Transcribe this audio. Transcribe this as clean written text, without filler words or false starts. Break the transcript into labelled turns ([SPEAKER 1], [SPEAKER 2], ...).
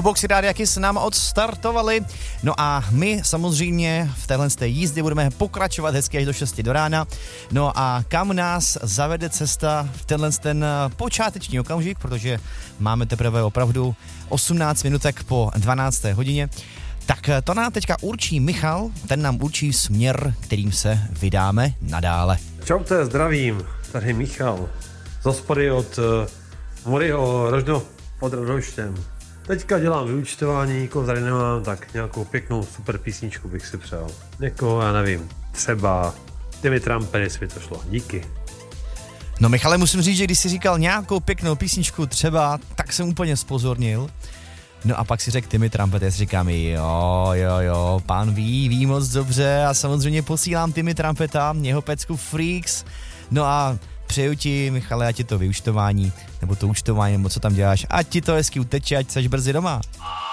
[SPEAKER 1] Jukeboxy Rádia Kiss nám odstartovali. No a my samozřejmě v téhle jízdě budeme pokračovat hezky až do 6 do rána. No a kam nás zavede cesta v ten počáteční okamžik, protože máme teprve opravdu 18 minutek po 12. hodině. Tak to nám teďka určí Michal, ten nám určí směr, kterým se vydáme nadále.
[SPEAKER 2] Čaute, zdravím, tady Michal, z hospody od Moryho Rožno pod Radoštěm. Teďka dělám vyúčtování, nikoho tady nemám, tak nějakou pěknou super písničku bych si přál. Někoho, já nevím, třeba Timmy Trumpet, jestli by to šlo. Díky.
[SPEAKER 1] No Michale, musím říct, že když jsi říkal nějakou pěknou písničku třeba, tak jsem úplně zpozornil. No a pak si řekl Timmy Trumpet, já si říkám, jo, pán ví moc dobře a samozřejmě posílám Timmy Trumpeta, jeho pecku Freaks. No a přeju ti, Michale, ať ti to vyúčtování, nebo to účtování, nebo co tam děláš, ať ti to hezky uteče, ať seš brzy doma.